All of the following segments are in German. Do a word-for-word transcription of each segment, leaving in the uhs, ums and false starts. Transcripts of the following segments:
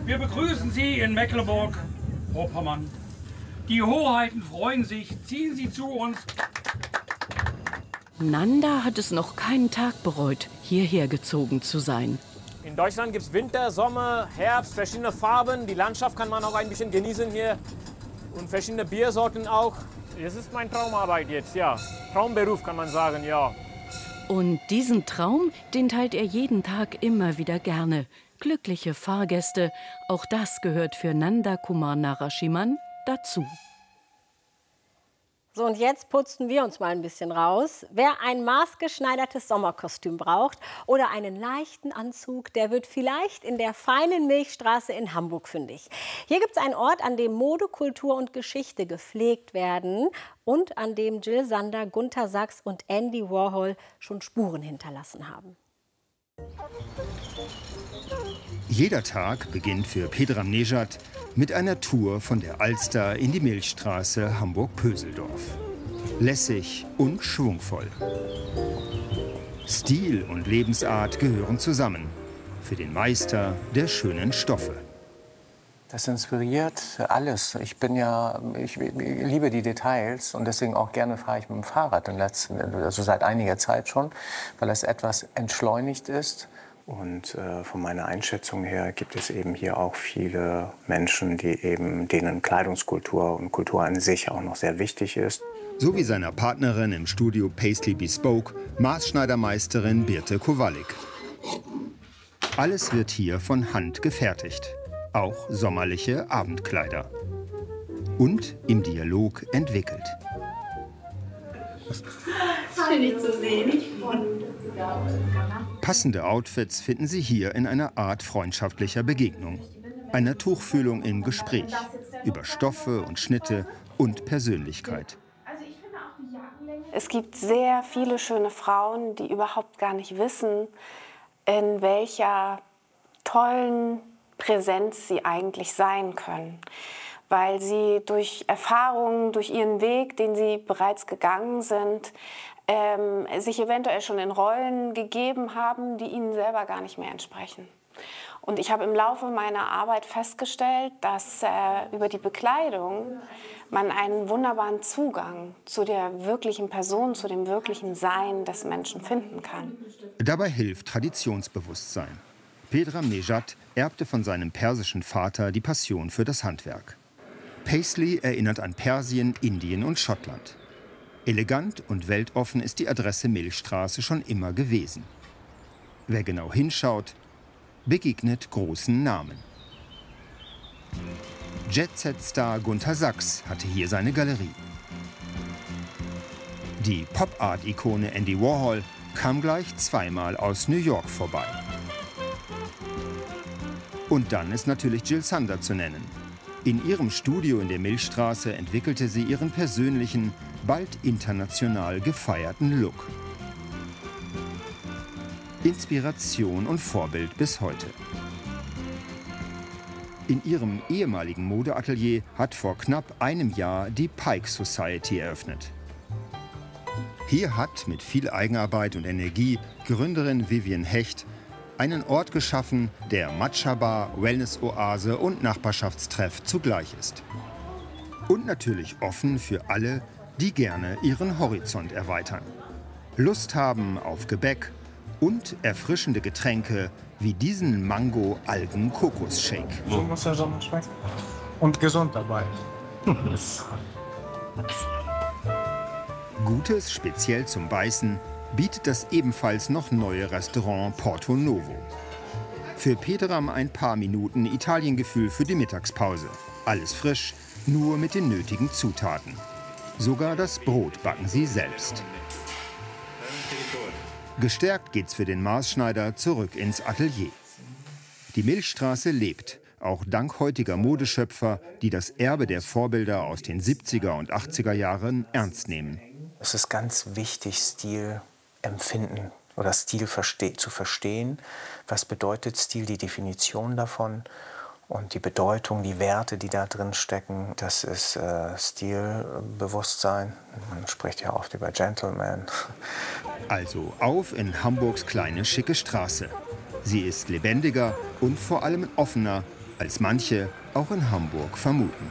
Wir begrüßen Sie in Mecklenburg-Vorpommern. Die Hoheiten freuen sich, ziehen Sie zu uns. Nanda hat es noch keinen Tag bereut, hierher gezogen zu sein. In Deutschland gibt es Winter, Sommer, Herbst, verschiedene Farben. Die Landschaft kann man auch ein bisschen genießen hier. Und verschiedene Biersorten auch. Das ist meine Traumarbeit jetzt, ja. Traumberuf kann man sagen, ja. Und diesen Traum, den teilt er jeden Tag immer wieder gerne. Glückliche Fahrgäste, auch das gehört für Nanda Kumar Narasimhan dazu. So, und jetzt putzen wir uns mal ein bisschen raus. Wer ein maßgeschneidertes Sommerkostüm braucht oder einen leichten Anzug, der wird vielleicht in der feinen Milchstraße in Hamburg fündig. Hier gibt es einen Ort, an dem Mode, Kultur und Geschichte gepflegt werden und an dem Jil Sander, Gunter Sachs und Andy Warhol schon Spuren hinterlassen haben. Jeder Tag beginnt für Pedram Nejad mit einer Tour von der Alster in die Milchstraße Hamburg-Pöseldorf. Lässig und schwungvoll. Stil und Lebensart gehören zusammen für den Meister der schönen Stoffe. Das inspiriert alles. Ich bin ja, ich, ich liebe die Details und deswegen auch gerne fahre ich mit dem Fahrrad, in letzten, also seit einiger Zeit schon, weil es etwas entschleunigt ist. Und äh, von meiner Einschätzung her gibt es eben hier auch viele Menschen, die eben, denen Kleidungskultur und Kultur an sich auch noch sehr wichtig ist. So wie seiner Partnerin im Studio Paisley Bespoke, Maßschneidermeisterin Birte Kowalik. Alles wird hier von Hand gefertigt, auch sommerliche Abendkleider. Und im Dialog entwickelt. Schön, dich zu sehen. Passende Outfits finden Sie hier in einer Art freundschaftlicher Begegnung, einer Tuchfühlung im Gespräch über Stoffe und Schnitte und Persönlichkeit. Es gibt sehr viele schöne Frauen, die überhaupt gar nicht wissen, in welcher tollen Präsenz sie eigentlich sein können, weil sie durch Erfahrungen, durch ihren Weg, den sie bereits gegangen sind, ähm, sich eventuell schon in Rollen gegeben haben, die ihnen selber gar nicht mehr entsprechen. Und ich habe im Laufe meiner Arbeit festgestellt, dass äh, über die Bekleidung man einen wunderbaren Zugang zu der wirklichen Person, zu dem wirklichen Sein des Menschen finden kann. Dabei hilft Traditionsbewusstsein. Pedram Nejad erbte von seinem persischen Vater die Passion für das Handwerk. Paisley erinnert an Persien, Indien und Schottland. Elegant und weltoffen ist die Adresse Milchstraße schon immer gewesen. Wer genau hinschaut, begegnet großen Namen. Jet-Set-Star Gunter Sachs hatte hier seine Galerie. Die Pop-Art-Ikone Andy Warhol kam gleich zweimal aus New York vorbei. Und dann ist natürlich Jil Sander zu nennen. In ihrem Studio in der Milchstraße entwickelte sie ihren persönlichen, bald international gefeierten Look. Inspiration und Vorbild bis heute. In ihrem ehemaligen Modeatelier hat vor knapp einem Jahr die Pike Society eröffnet. Hier hat mit viel Eigenarbeit und Energie Gründerin Vivian Hecht einen Ort geschaffen, der Matcha-Bar, Wellness-Oase und Nachbarschaftstreff zugleich ist. Und natürlich offen für alle, die gerne ihren Horizont erweitern. Lust haben auf Gebäck und erfrischende Getränke wie diesen Mango-Algen-Kokos-Shake. So muss der Sommer schmecken. Und gesund dabei. Gutes, speziell zum Beißen, bietet das ebenfalls noch neue Restaurant Porto Novo. Für Pedram ein paar Minuten Italiengefühl für die Mittagspause. Alles frisch, nur mit den nötigen Zutaten. Sogar das Brot backen sie selbst. Gestärkt geht's für den Maßschneider zurück ins Atelier. Die Milchstraße lebt, auch dank heutiger Modeschöpfer, die das Erbe der Vorbilder aus den siebziger und achtziger Jahren ernst nehmen. Es ist ganz wichtig, Stil empfinden oder Stil verste- zu verstehen. Was bedeutet Stil, die Definition davon und die Bedeutung, die Werte, die da drin stecken. Das ist äh, Stilbewusstsein. Man spricht ja oft über Gentleman. Also auf in Hamburgs kleine, schicke Straße. Sie ist lebendiger und vor allem offener als manche auch in Hamburg vermuten.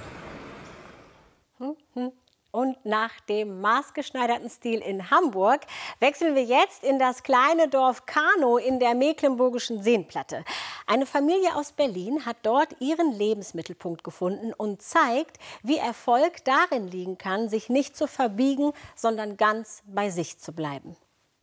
Und nach dem maßgeschneiderten Stil in Hamburg wechseln wir jetzt in das kleine Dorf Kanow in der mecklenburgischen Seenplatte. Eine Familie aus Berlin hat dort ihren Lebensmittelpunkt gefunden und zeigt, wie Erfolg darin liegen kann, sich nicht zu verbiegen, sondern ganz bei sich zu bleiben.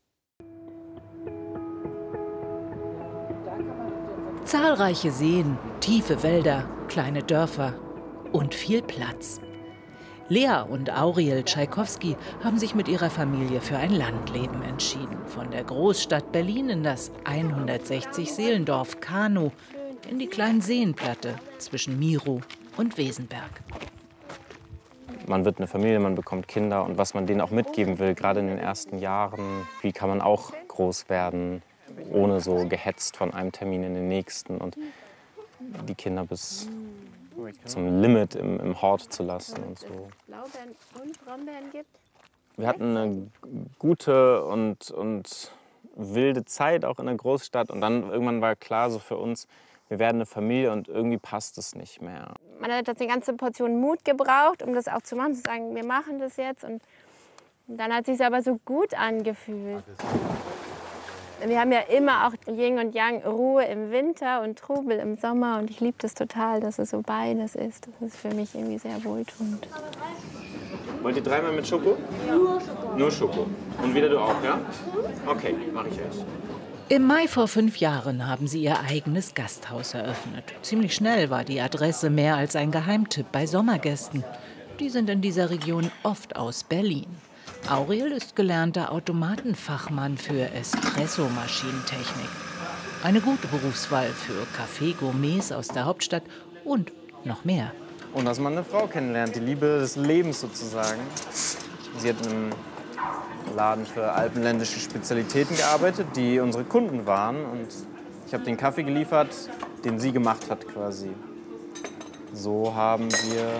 Zahlreiche Seen, tiefe Wälder, kleine Dörfer und viel Platz. Lea und Auriel Tschaikowski haben sich mit ihrer Familie für ein Landleben entschieden. Von der Großstadt Berlin in das hundertsechzig Seelendorf Kanow in die kleine Seenplatte zwischen Mirow und Wesenberg. Man wird eine Familie, man bekommt Kinder und was man denen auch mitgeben will, gerade in den ersten Jahren, wie kann man auch groß werden, ohne so gehetzt von einem Termin in den nächsten und die Kinder bis zum Limit im, im Hort zu lassen und so. Blaubeeren und Brombeeren gibt. Wir hatten eine gute und, und wilde Zeit auch in der Großstadt und dann irgendwann war klar so für uns, wir werden eine Familie und irgendwie passt es nicht mehr. Man hat eine ganze Portion Mut gebraucht, um das auch zu machen, zu sagen, wir machen das jetzt. Und dann hat es sich aber so gut angefühlt. Wir haben ja immer auch Yin und Yang, Ruhe im Winter und Trubel im Sommer. Und ich liebe das total, dass es so beides ist. Das ist für mich irgendwie sehr wohltuend. Wollt ihr dreimal mit Schoko? Nur Schoko. Nur Schoko. Und wieder du auch, ja? Okay, mache ich euch. Im Mai vor fünf Jahren haben sie ihr eigenes Gasthaus eröffnet. Ziemlich schnell war die Adresse mehr als ein Geheimtipp bei Sommergästen. Die sind in dieser Region oft aus Berlin. Auriel ist gelernter Automatenfachmann für Espresso-Maschinentechnik. Eine gute Berufswahl für Café-Gourmets aus der Hauptstadt und noch mehr. Und dass man eine Frau kennenlernt, die Liebe des Lebens sozusagen. Sie hat in einem Laden für alpenländische Spezialitäten gearbeitet, die unsere Kunden waren. Und ich habe den Kaffee geliefert, den sie gemacht hat quasi. So haben wir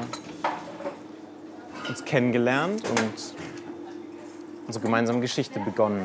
uns kennengelernt und unsere gemeinsame Geschichte begonnen.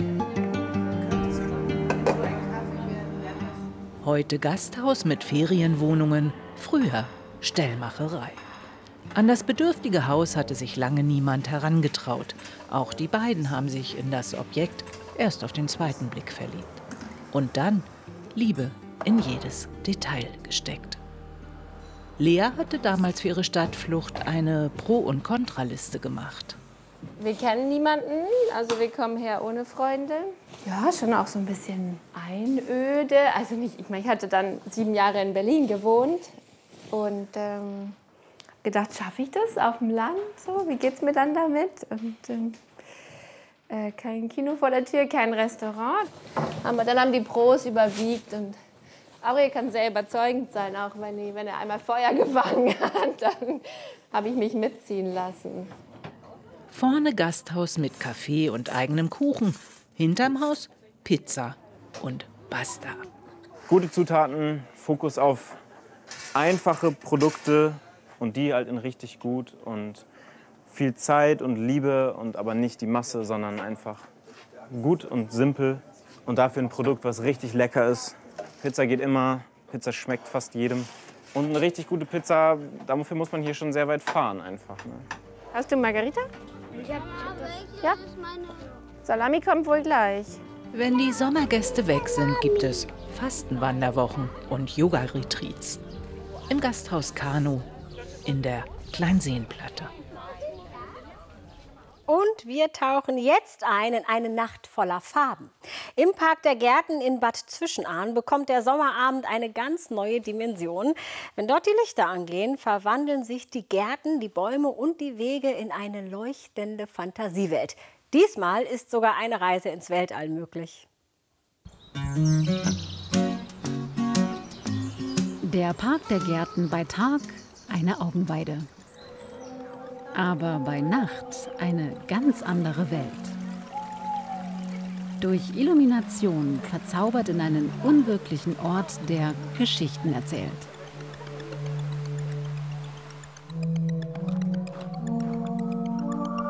Heute Gasthaus mit Ferienwohnungen, früher Stellmacherei. An das bedürftige Haus hatte sich lange niemand herangetraut. Auch die beiden haben sich in das Objekt erst auf den zweiten Blick verliebt. Und dann Liebe in jedes Detail gesteckt. Lea hatte damals für ihre Stadtflucht eine Pro- und Kontraliste gemacht. Wir kennen niemanden, also wir kommen her ohne Freunde. Ja, schon auch so ein bisschen Einöde. Also nicht, ich meine, ich hatte dann sieben Jahre in Berlin gewohnt und ähm, gedacht, schaffe ich das auf dem Land? So, wie geht's mir dann damit? Und ähm, äh, kein Kino vor der Tür, kein Restaurant. Aber dann haben die Pros überwiegt und Auriel kann sehr überzeugend sein, auch wenn, die, wenn er einmal Feuer gefangen hat, dann habe ich mich mitziehen lassen. Vorne Gasthaus mit Kaffee und eigenem Kuchen. Hinterm Haus Pizza und Basta. Gute Zutaten, Fokus auf einfache Produkte und die halt in richtig gut. Und viel Zeit und Liebe und aber nicht die Masse, sondern einfach gut und simpel. Und dafür ein Produkt, was richtig lecker ist. Pizza geht immer, Pizza schmeckt fast jedem. Und eine richtig gute Pizza, dafür muss man hier schon sehr weit fahren einfach. Ne? Hast du Margarita? Ja? Salami kommt wohl gleich. Wenn die Sommergäste weg sind, gibt es Fastenwanderwochen und Yoga-Retreats. Im Gasthaus Kanow in der Kleinseenplatte. Und wir tauchen jetzt ein in eine Nacht voller Farben. Im Park der Gärten in Bad Zwischenahn bekommt der Sommerabend eine ganz neue Dimension. Wenn dort die Lichter angehen, verwandeln sich die Gärten, die Bäume und die Wege in eine leuchtende Fantasiewelt. Diesmal ist sogar eine Reise ins Weltall möglich. Der Park der Gärten bei Tag eine Augenweide. Aber bei Nacht eine ganz andere Welt. Durch Illumination verzaubert in einen unwirklichen Ort, der Geschichten erzählt.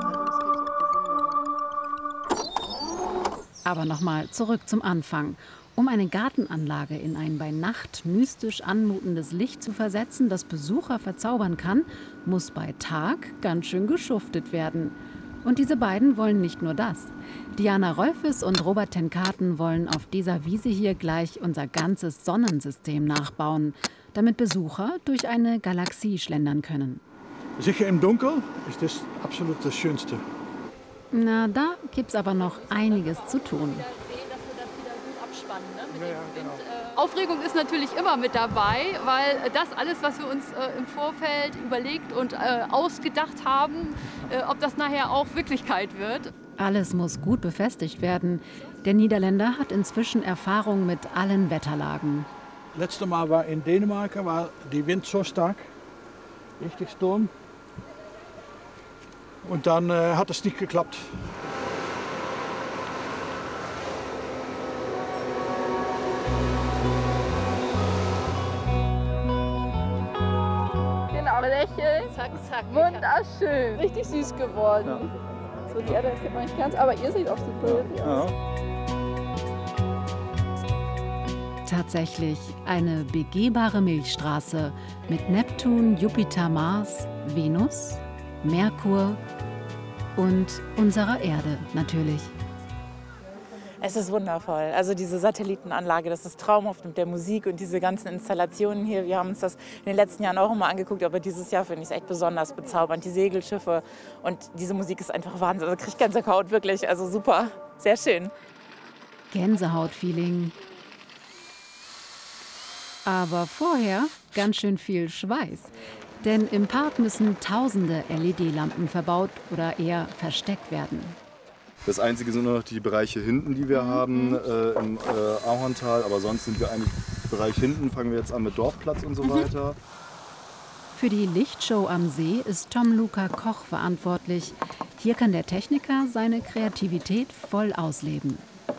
Aber nochmal zurück zum Anfang. Um eine Gartenanlage in ein bei Nacht mystisch anmutendes Licht zu versetzen, das Besucher verzaubern kann, muss bei Tag ganz schön geschuftet werden. Und diese beiden wollen nicht nur das. Diana Rolfes und Robert ten Katen wollen auf dieser Wiese hier gleich unser ganzes Sonnensystem nachbauen, damit Besucher durch eine Galaxie schlendern können. Sicher im Dunkeln ist das absolut das Schönste. Na, da gibt's aber noch einiges zu tun. Aufregung ist natürlich immer mit dabei, weil das alles, was wir uns äh, im Vorfeld überlegt und äh, ausgedacht haben, äh, ob das nachher auch Wirklichkeit wird. Alles muss gut befestigt werden. Der Niederländer hat inzwischen Erfahrung mit allen Wetterlagen. Letztes Mal war in Dänemark, war die Wind so stark, richtig Sturm. Und dann äh, hat es nicht geklappt. Lächeln. Zack, zack. Wunderschön. Richtig süß geworden. Ja. So, die Erde kennt man nicht ganz, aber ihr seht auch super hübsch aus. Tatsächlich eine begehbare Milchstraße mit Neptun, Jupiter, Mars, Venus, Merkur und unserer Erde natürlich. Es ist wundervoll. Also diese Satellitenanlage, das ist traumhaft mit der Musik und diese ganzen Installationen hier. Wir haben uns das in den letzten Jahren auch immer angeguckt, aber dieses Jahr finde ich es echt besonders bezaubernd. Die Segelschiffe und diese Musik ist einfach Wahnsinn. Also kriege ich Gänsehaut, wirklich. Also super, sehr schön. Gänsehaut-Feeling. Aber vorher ganz schön viel Schweiß. Denn im Park müssen tausende L E D-Lampen verbaut oder eher versteckt werden. Das Einzige sind nur noch die Bereiche hinten, die wir haben äh, im äh, Ahorntal. Aber sonst sind wir eigentlich im Bereich hinten, fangen wir jetzt an mit Dorfplatz und so mhm. weiter. Für die Lichtshow am See ist Tom-Luca Koch verantwortlich. Hier kann der Techniker seine Kreativität voll ausleben.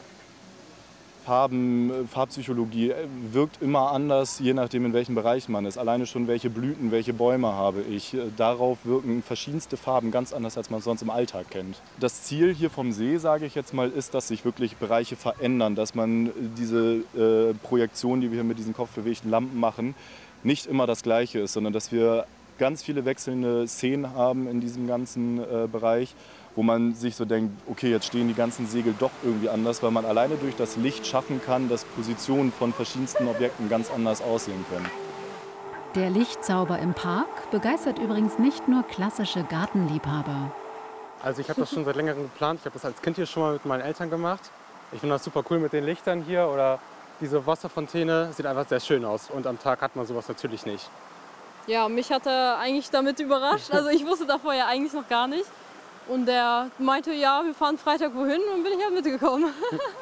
Farben, Farbpsychologie wirkt immer anders, je nachdem in welchem Bereich man ist. Alleine schon welche Blüten, welche Bäume habe ich. Darauf wirken verschiedenste Farben ganz anders, als man es sonst im Alltag kennt. Das Ziel hier vom See, sage ich jetzt mal, ist, dass sich wirklich Bereiche verändern, dass man diese äh, Projektion, die wir hier mit diesen kopfbewegten Lampen machen, nicht immer das Gleiche ist, sondern dass wir ganz viele wechselnde Szenen haben in diesem ganzen äh, Bereich, wo man sich so denkt, okay, jetzt stehen die ganzen Segel doch irgendwie anders, weil man alleine durch das Licht schaffen kann, dass Positionen von verschiedensten Objekten ganz anders aussehen können. Der Lichtzauber im Park begeistert übrigens nicht nur klassische Gartenliebhaber. Also ich habe das schon seit längerem geplant. Ich habe das als Kind hier schon mal mit meinen Eltern gemacht. Ich finde das super cool mit den Lichtern hier oder diese Wasserfontäne. Sieht einfach sehr schön aus und am Tag hat man sowas natürlich nicht. Ja, mich hat er eigentlich damit überrascht. Also ich wusste davor ja eigentlich noch gar nicht. Und er meinte, ja, wir fahren Freitag wohin und bin ich halt mitgekommen.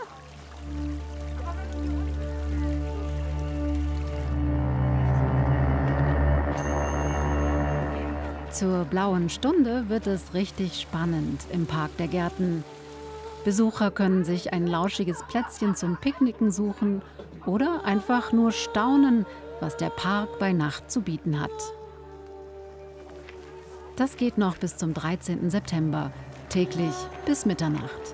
Zur blauen Stunde wird es richtig spannend im Park der Gärten. Besucher können sich ein lauschiges Plätzchen zum Picknicken suchen oder einfach nur staunen, was der Park bei Nacht zu bieten hat. Das geht noch bis zum dreizehnten September, täglich bis Mitternacht.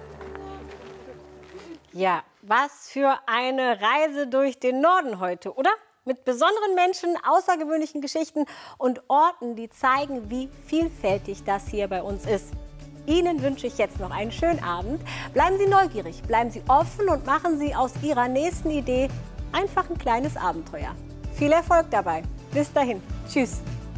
Ja, was für eine Reise durch den Norden heute, oder? Mit besonderen Menschen, außergewöhnlichen Geschichten und Orten, die zeigen, wie vielfältig das hier bei uns ist. Ihnen wünsche ich jetzt noch einen schönen Abend. Bleiben Sie neugierig, bleiben Sie offen und machen Sie aus Ihrer nächsten Idee einfach ein kleines Abenteuer. Viel Erfolg dabei. Bis dahin. Tschüss.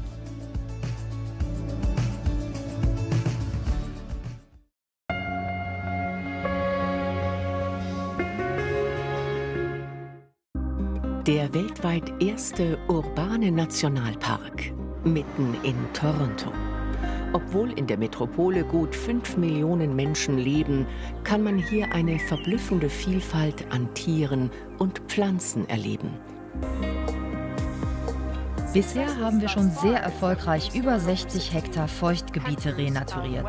Der weltweit erste urbane Nationalpark mitten in Toronto. Obwohl in der Metropole gut fünf Millionen Menschen leben, kann man hier eine verblüffende Vielfalt an Tieren und Pflanzen erleben. Bisher haben wir schon sehr erfolgreich über sechzig Hektar Feuchtgebiete renaturiert.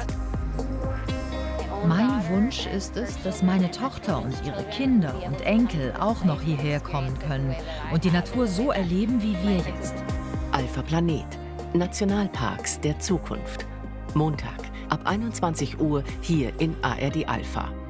Mein Wunsch ist es, dass meine Tochter und ihre Kinder und Enkel auch noch hierher kommen können und die Natur so erleben wie wir jetzt. Alpha Planet, Nationalparks der Zukunft. Montag ab einundzwanzig Uhr hier in A R D Alpha.